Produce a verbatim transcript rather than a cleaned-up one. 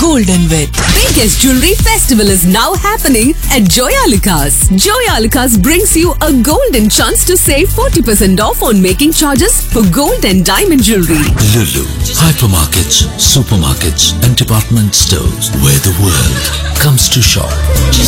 golden width. Biggest jewelry festival is now happening at Joyalukas. Joyalukas brings you a golden chance to save forty percent off on making charges for gold and diamond jewelry. Lulu, hypermarkets, supermarkets and department stores where the world comes to shop.